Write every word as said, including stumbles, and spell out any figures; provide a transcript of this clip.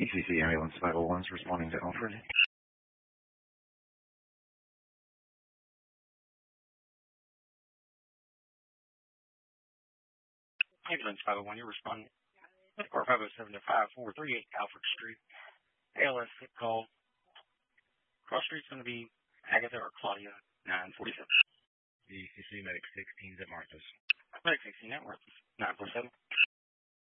E C C Ambulance five oh one is responding to Alfred. Ambulance five oh one, you're responding. Car five oh seven to five four three eight Alfred Street. A L S call. Cross Street's going to be Agatha or Claudia, nine forty-seven. E C C Medic sixteen's at Martha's. Medic sixteen at Martha's, nine forty-seven.